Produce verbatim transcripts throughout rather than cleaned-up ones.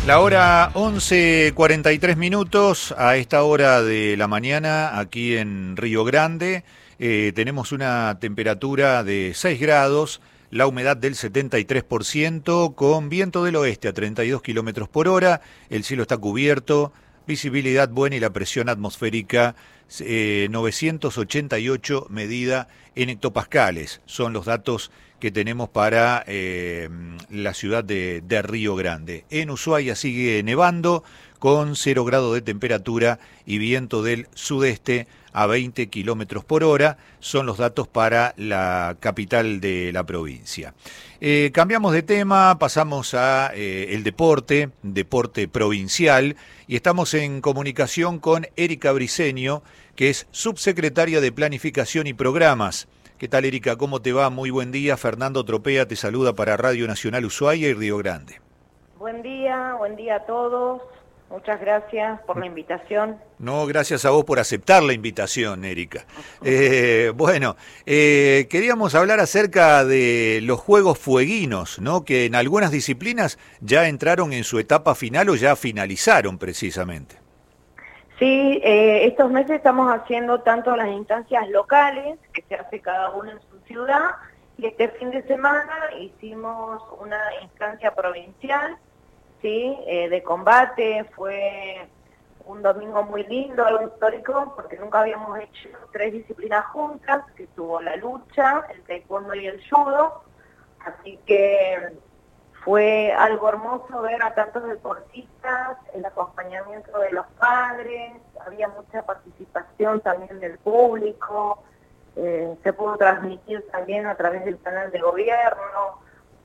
La hora once cuarenta y tres minutos, a esta hora de la mañana, aquí en Río Grande, eh, tenemos una temperatura de seis grados, la humedad del setenta y tres por ciento, con viento del oeste a treinta y dos kilómetros por hora, el cielo está cubierto, visibilidad buena y la presión atmosférica eh, novecientos ochenta y ocho medida en hectopascales. Son los datos que tenemos para eh, la ciudad de, de Río Grande. En Ushuaia sigue nevando con cero grado de temperatura y viento del sudeste a veinte kilómetros por hora. Son los datos para la capital de la provincia. Eh, cambiamos de tema, pasamos a eh, el deporte, deporte provincial, y estamos en comunicación con Erika Briceño, que es subsecretaria de Planificación y Programas. ¿Qué tal, Erika? ¿Cómo te va? Muy buen día. Fernando Tropea te saluda para Radio Nacional Ushuaia y Río Grande. Buen día, buen día a todos. Muchas gracias por la invitación. No, gracias a vos por aceptar la invitación, Erika. Eh, bueno, eh, queríamos hablar acerca de los Juegos Fueguinos, ¿no? Que en algunas disciplinas ya entraron en su etapa final o ya finalizaron precisamente. Sí, eh, estos meses estamos haciendo tanto las instancias locales, que se hace cada uno en su ciudad, y este fin de semana hicimos una instancia provincial, sí, eh, de combate. Fue un domingo muy lindo, algo histórico, porque nunca habíamos hecho tres disciplinas juntas, que estuvo la lucha, el taekwondo y el judo, así que fue algo hermoso ver a tantos deportistas, el acompañamiento de los padres, había mucha participación también del público, eh, se pudo transmitir también a través del canal de gobierno,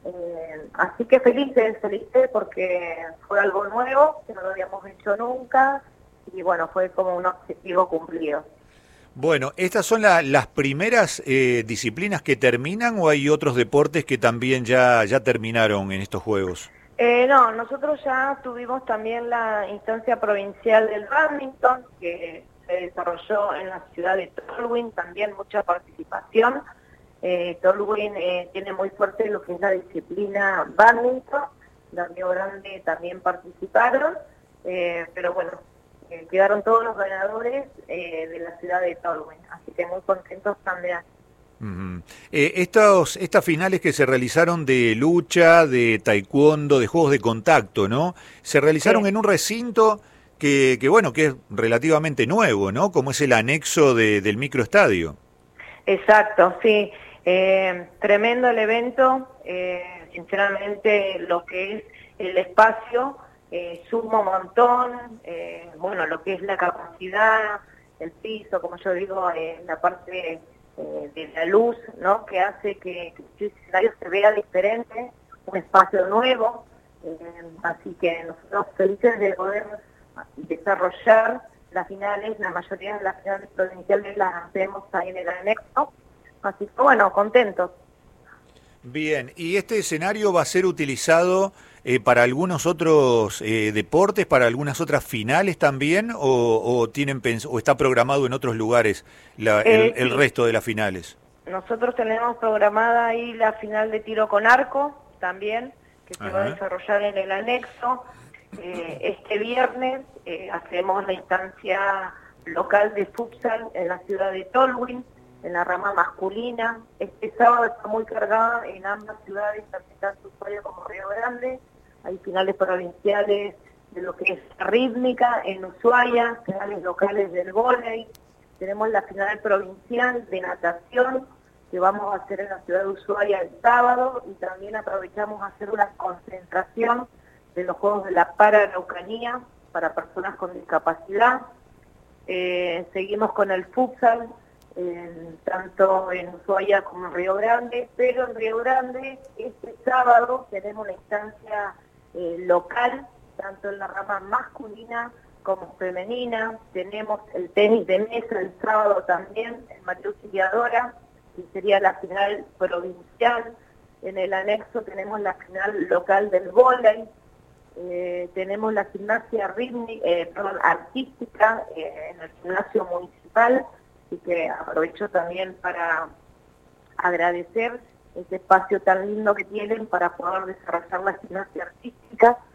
eh, así que felices, felices porque fue algo nuevo, que no lo habíamos hecho nunca, y bueno, fue como un objetivo cumplido. Bueno, ¿estas son la, las primeras eh, disciplinas que terminan o hay otros deportes que también ya, ya terminaron en estos Juegos? Eh, no, nosotros ya tuvimos también la instancia provincial del bádminton, que se desarrolló en la ciudad de Tolwyn, también mucha participación. Eh, Tolwyn eh, tiene muy fuerte lo que es la disciplina bádminton, la Río Grande también participaron, eh, pero bueno, Eh, quedaron todos los ganadores eh, de la ciudad de Tolwyn, así que muy contentos también. Uh-huh. eh, estos, estas finales que se realizaron de lucha, de taekwondo, de juegos de contacto, ¿no? Se realizaron sí. en un recinto que, que, bueno, que es relativamente nuevo, ¿no? Como es el anexo de, del microestadio. Exacto, sí. Eh, tremendo el evento, eh, sinceramente lo que es el espacio, Eh, suma un montón, eh, bueno, lo que es la capacidad, el piso, como yo digo, eh, la parte eh, de la luz, ¿no? Que hace que, que el escenario se vea diferente, un espacio nuevo, eh, así que nosotros felices de poder desarrollar las finales, la mayoría de las finales provinciales las hacemos ahí en el anexo, así que bueno, contentos. Bien, ¿y este escenario va a ser utilizado eh, para algunos otros eh, deportes, para algunas otras finales también, o, o tienen pens o está programado en otros lugares la, el, eh, el sí. resto de las finales? Nosotros tenemos programada ahí la final de tiro con arco también, que se Ajá. va a desarrollar en el anexo. Eh, este viernes eh, hacemos la instancia local de futsal en la ciudad de Tolwyn, en la rama masculina. Este sábado está muy cargada en ambas ciudades, tanto Ushuaia como Río Grande. Hay finales provinciales de lo que es rítmica en Ushuaia, finales locales del vóley. Tenemos la final provincial de natación que vamos a hacer en la ciudad de Ushuaia el sábado, y también aprovechamos a hacer una concentración de los Juegos de la Pararaucanía para personas con discapacidad. Eh, seguimos con el futsal, Eh, tanto en Ushuaia como en Río Grande, pero en Río Grande este sábado tenemos una instancia eh, local, tanto en la rama masculina como femenina. Tenemos el tenis de mesa el sábado también, en María Auxiliadora, que sería la final provincial. En el anexo tenemos la final local del vóley. Eh, tenemos la gimnasia rítmica, eh, perdón, artística eh, en el gimnasio municipal. Así que aprovecho también para agradecer este espacio tan lindo que tienen para poder desarrollar la gimnasia artística.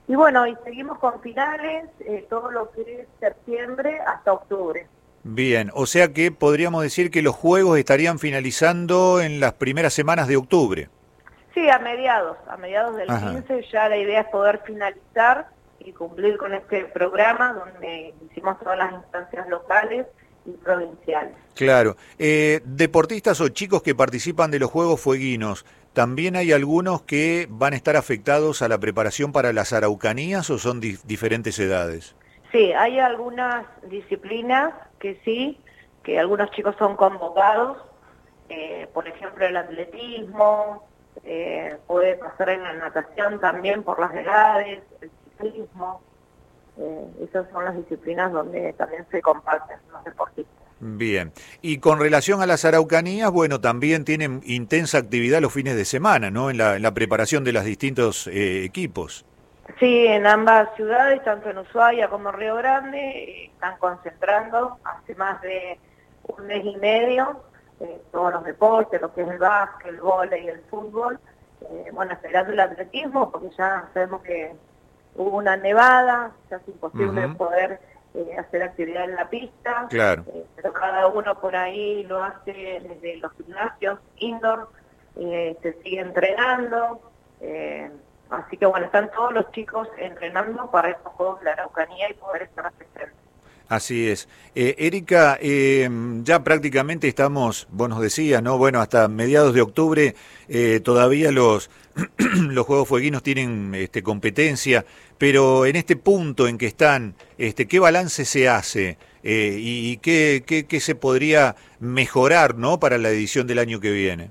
Y bueno, y seguimos con finales, eh, todo lo que es septiembre hasta octubre. Bien, o sea que podríamos decir que los juegos estarían finalizando en las primeras semanas de octubre. Sí, a mediados, a mediados del Ajá. quince ya la idea es poder finalizar y cumplir con este programa donde hicimos todas las instancias locales y provinciales. Claro. Eh, deportistas o chicos que participan de los Juegos Fueguinos, ¿también hay algunos que van a estar afectados a la preparación para las Araucanías o son di- diferentes edades? Sí, hay algunas disciplinas que sí, que algunos chicos son convocados, eh, por ejemplo el atletismo, eh, puede pasar en la natación también por las edades, el ciclismo, eh, esas son las disciplinas donde también se comparten los deportistas. Bien. Y con relación a las Araucanías, bueno, también tienen intensa actividad los fines de semana, ¿no? En la, en la preparación de los distintos eh, equipos. Sí, en ambas ciudades, tanto en Ushuaia como en Río Grande, eh, están concentrando hace más de un mes y medio eh, todos los deportes, lo que es el básquet, el vóley y el fútbol. Eh, bueno, esperando el atletismo, porque ya sabemos que hubo una nevada, ya es imposible Ujú. poder eh, hacer actividad en la pista, Claro. eh, pero cada uno por ahí lo hace desde los gimnasios indoor, eh, se sigue entrenando. Eh, Así que bueno, están todos los chicos entrenando para estos Juegos de la Araucanía y poder estar presentes. Así es. Eh, Erika, eh, ya prácticamente estamos, vos nos decías, ¿no? Bueno, hasta mediados de octubre eh, todavía los, los Juegos Fueguinos tienen este, competencia, pero en este punto en que están, este, ¿qué balance se hace? Eh, y y qué, qué, qué se podría mejorar, ¿no? Para la edición del año que viene.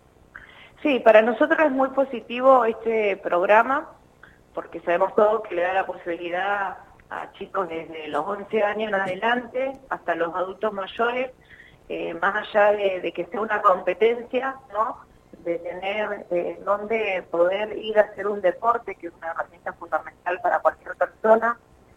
Sí, para nosotros es muy positivo este programa, porque sabemos todos que le da la posibilidad a chicos desde los once años en adelante hasta los adultos mayores, eh, más allá de, de que sea una competencia, ¿no? De tener eh, donde poder ir a hacer un deporte, que es una herramienta fundamental para cualquier persona.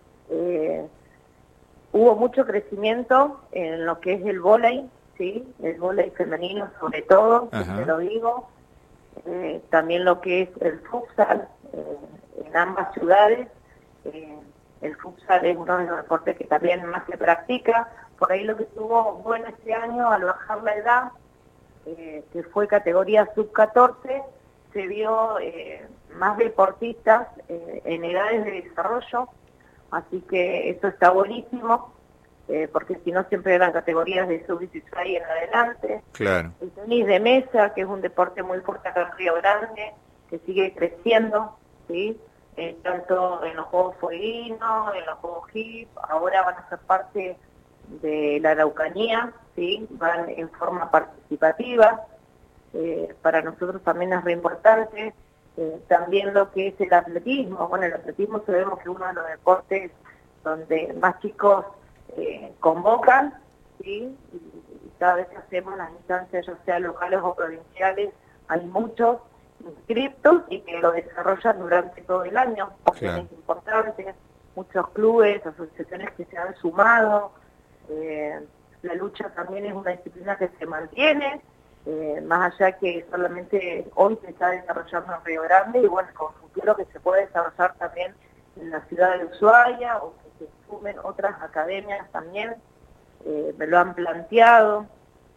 Eh, hubo mucho crecimiento en lo que es el vóley, ¿sí? El vóley femenino sobre todo, siempre Ajá. lo digo. Eh, también lo que es el futsal eh, en ambas ciudades. Eh, el futsal es uno de los deportes que también más se practica. Por ahí lo que estuvo bueno este año al bajar la edad, eh, que fue categoría sub catorce, se vio eh, más deportistas eh, en edades de desarrollo, así que eso está buenísimo. Eh, porque si no siempre eran categorías de sub dieciséis en adelante. Claro. El tenis de mesa, que es un deporte muy fuerte acá en Río Grande, que sigue creciendo, ¿sí? Eh, tanto en los Juegos Fueguinos, en los Juegos H I P, ahora van a ser parte de la Araucanía, ¿sí? Van en forma participativa. Eh, para nosotros también es re importante. Eh, también lo que es el atletismo. Bueno, el atletismo sabemos que es uno de los deportes donde más chicos Eh, convocan, ¿sí? Y, y cada vez que hacemos las instancias, ya sea locales o provinciales, hay muchos inscriptos y que lo desarrollan durante todo el año, porque Claro. es importante, muchos clubes, asociaciones que se han sumado, eh, la lucha también es una disciplina que se mantiene, eh, más allá que solamente hoy se está desarrollando en Río Grande, y bueno, con futuro que se puede desarrollar también en la ciudad de Ushuaia, o que se sumen otras academias también, eh, me lo han planteado.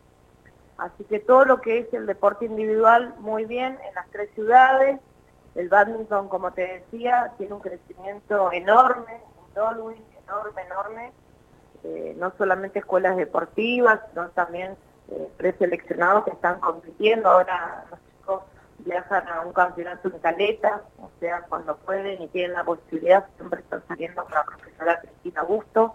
Así que todo lo que es el deporte individual, muy bien, en las tres ciudades. El bádminton, como te decía, tiene un crecimiento enorme, en Dolwyn, enorme, enorme. Eh, no solamente escuelas deportivas, sino también eh, preseleccionados que están compitiendo. Ahora los chicos viajan a un campeonato en Caleta, o sea, cuando pueden y tienen la posibilidad, siempre están saliendo con la profesora Cristina Busto.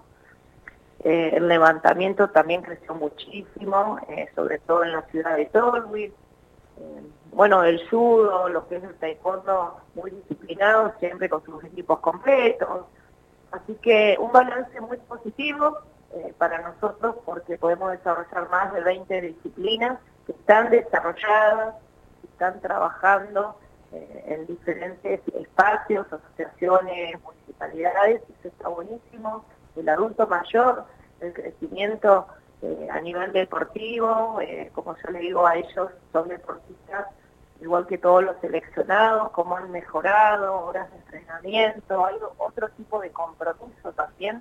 Eh, el levantamiento también creció muchísimo, eh, sobre todo en la ciudad de Tolwyn. Eh, bueno, el judo, lo que es el taekwondo, muy disciplinado, siempre con sus equipos completos. Así que un balance muy positivo eh, para nosotros, porque podemos desarrollar más de veinte disciplinas que están desarrolladas, están trabajando eh, en diferentes espacios, asociaciones, municipalidades, eso está buenísimo. El adulto mayor, el crecimiento eh, a nivel deportivo, eh, como yo le digo a ellos, son deportistas igual que todos los seleccionados, cómo han mejorado, horas de entrenamiento, hay otro tipo de compromiso también,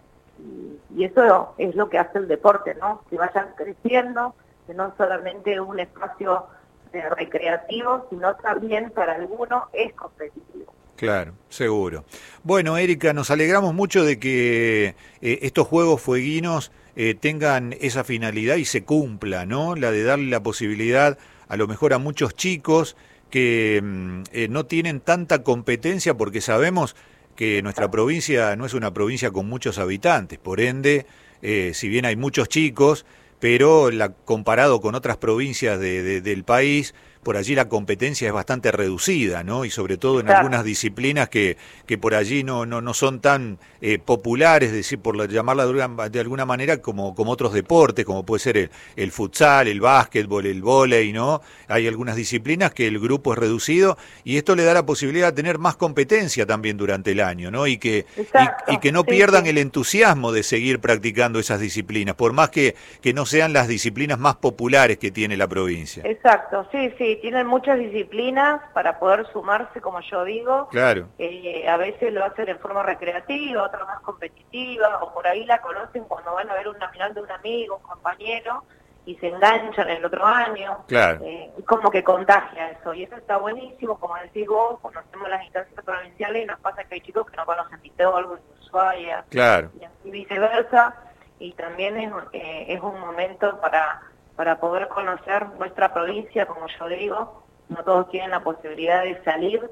y, y eso es lo que hace el deporte, ¿no? Que vayan creciendo, que no solamente un espacio eh, recreativo, sino también para algunos es competitivo. Claro, seguro. Bueno, Erika, nos alegramos mucho de que eh, estos Juegos Fueguinos eh, tengan esa finalidad y se cumpla, ¿no? La de darle la posibilidad a lo mejor a muchos chicos que eh, no tienen tanta competencia, porque sabemos que nuestra provincia no es una provincia con muchos habitantes, por ende, eh, si bien hay muchos chicos, pero la, comparado con otras provincias de, de, del país, por allí la competencia es bastante reducida, ¿no? Y sobre todo en claro. algunas disciplinas que, que por allí no, no, no son tan eh, populares, es decir, por la, llamarla de alguna, de alguna manera, como, como otros deportes, como puede ser el, el futsal, el básquetbol, el vóley, ¿no? Hay algunas disciplinas que el grupo es reducido y esto le da la posibilidad de tener más competencia también durante el año, ¿no? Y que, y, y que no sí, pierdan sí. el entusiasmo de seguir practicando esas disciplinas, por más que, que no sean las disciplinas más populares que tiene la provincia. Exacto, sí, sí. Tienen muchas disciplinas para poder sumarse, como yo digo. Claro. Eh, a veces lo hacen en forma recreativa, otras más competitiva, o por ahí la conocen cuando van a ver una final de un amigo, un compañero, y se enganchan el otro año. Claro. Eh, como que contagia eso, y eso está buenísimo, como decís vos, conocemos las instancias provinciales y nos pasa que hay chicos que no conocen Pitol, Ushuaia, claro. y así viceversa, y también es, eh, es un momento para... para poder conocer nuestra provincia, como yo digo, no todos tienen la posibilidad de salir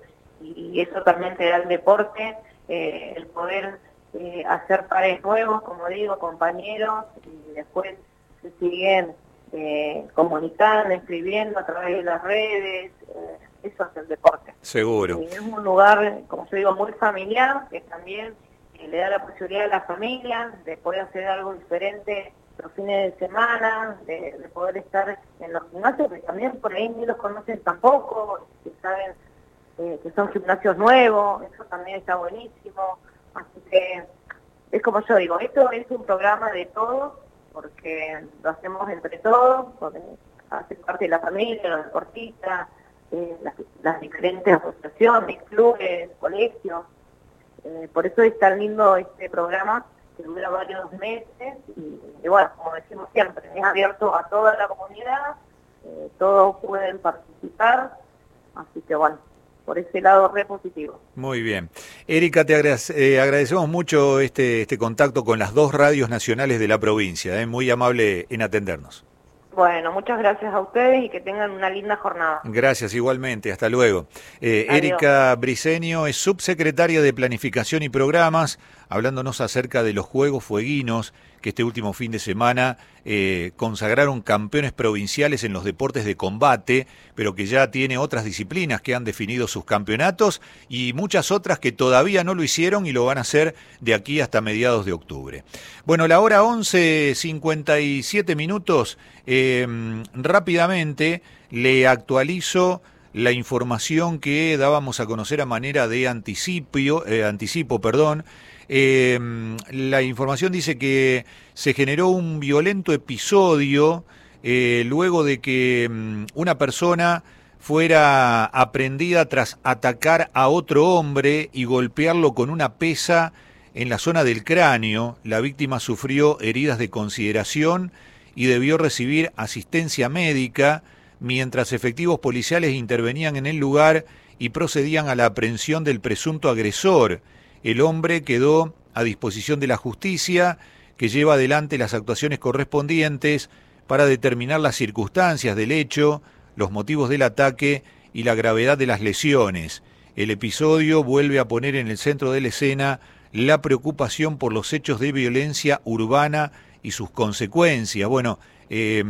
y eso también te da el deporte, eh, el poder eh, hacer pares nuevos, como digo, compañeros, y después se siguen eh, comunicando, escribiendo a través de las redes, eh, eso es el deporte. Seguro. Y es un lugar, como yo digo, muy familiar, que también eh, le da la posibilidad a la familia de poder hacer algo diferente los fines de semana, de, de poder estar en los gimnasios, que también por ahí ni los conocen tampoco, que saben eh, que son gimnasios nuevos, eso también está buenísimo. Así que es como yo digo, esto es un programa de todos, porque lo hacemos entre todos, porque hace parte de la familia, los deportistas, eh, las, las diferentes asociaciones, clubes, colegios. Eh, por eso es tan lindo este programa, que dura varios meses y, y bueno, como decimos siempre, es abierto a toda la comunidad, eh, todos pueden participar, así que bueno, por ese lado re positivo. Muy bien. Erika, te agrade- eh, agradecemos mucho este, este contacto con las dos radios nacionales de la provincia, eh, muy amable en atendernos. Bueno, muchas gracias a ustedes y que tengan una linda jornada. Gracias, igualmente. Hasta luego. Eh, Erika Briceño es subsecretaria de Planificación y Programas, hablándonos acerca de los Juegos Fueguinos, que este último fin de semana eh, consagraron campeones provinciales en los deportes de combate, pero que ya tiene otras disciplinas que han definido sus campeonatos y muchas otras que todavía no lo hicieron y lo van a hacer de aquí hasta mediados de octubre. Bueno, la hora once cincuenta y siete minutos, eh, rápidamente le actualizo la información que dábamos a conocer a manera de anticipo, eh, anticipo, perdón. Eh, la información dice que se generó un violento episodio eh, luego de que um, una persona fuera aprehendida tras atacar a otro hombre y golpearlo con una pesa en la zona del cráneo. La víctima sufrió heridas de consideración y debió recibir asistencia médica mientras efectivos policiales intervenían en el lugar y procedían a la aprehensión del presunto agresor. El hombre quedó a disposición de la justicia, que lleva adelante las actuaciones correspondientes para determinar las circunstancias del hecho, los motivos del ataque y la gravedad de las lesiones. El episodio vuelve a poner en el centro de la escena la preocupación por los hechos de violencia urbana y sus consecuencias. Bueno, eh,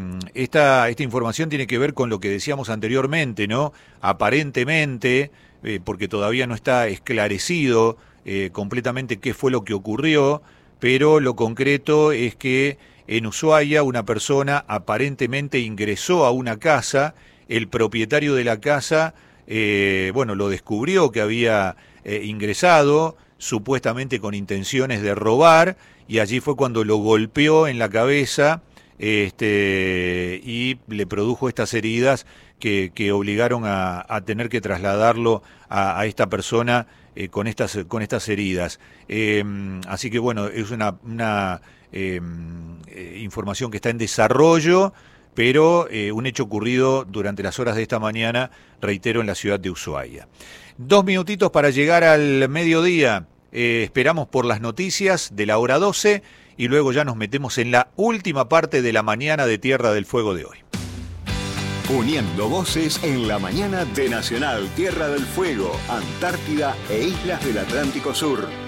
esta, esta información tiene que ver con lo que decíamos anteriormente, ¿no? Aparentemente, eh, porque todavía no está esclarecido eh, completamente qué fue lo que ocurrió, pero lo concreto es que en Ushuaia una persona aparentemente ingresó a una casa, el propietario de la casa, eh, bueno, lo descubrió que había eh, ingresado, supuestamente con intenciones de robar, y allí fue cuando lo golpeó en la cabeza este, y le produjo estas heridas que, que obligaron a, a tener que trasladarlo a, a esta persona eh, con estas con estas heridas. Eh, así que bueno, es una, una eh, eh, información que está en desarrollo, pero eh, un hecho ocurrido durante las horas de esta mañana, reitero, en la ciudad de Ushuaia. Dos minutitos para llegar al mediodía. Eh, esperamos por las noticias de la hora doce y luego ya nos metemos en la última parte de la mañana de Tierra del Fuego de hoy. Uniendo voces en la mañana de Nacional Tierra del Fuego, Antártida e Islas del Atlántico Sur.